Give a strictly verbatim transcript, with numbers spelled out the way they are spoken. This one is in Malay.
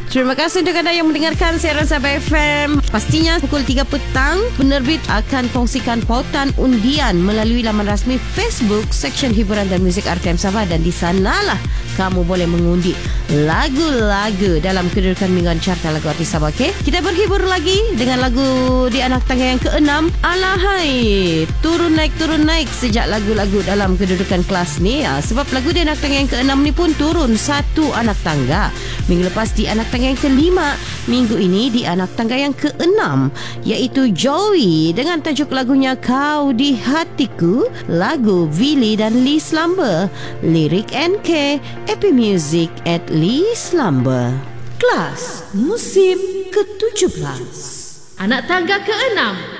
Terima kasih untuk anda yang mendengarkan siaran Sabah F M. Pastinya pukul tiga petang penerbit akan kongsikan pautan undian melalui laman rasmi Facebook Seksyen Hiburan dan Muzik R T M Sabah, dan di sanalah kamu boleh mengundi lagu-lagu dalam kedudukan mingguan carta lagu artis Sabah. Okay? Kita berhibur lagi dengan lagu di anak tangga yang keenam. Alahai, turun naik turun naik sejak lagu-lagu dalam kedudukan kelas ni. Ha, sebab lagu di anak tangga yang keenam ni pun turun satu anak tangga. Minggu lepas di anak tangga yang kelima, minggu ini di anak tangga yang keenam, iaitu Joey dengan tajuk lagunya Kau di Hatiku, lagu Willy dan Lee Slumber, lirik N K, Epi Music at Lee Slumber. Kelas musim ke tujuh belas, anak tangga keenam.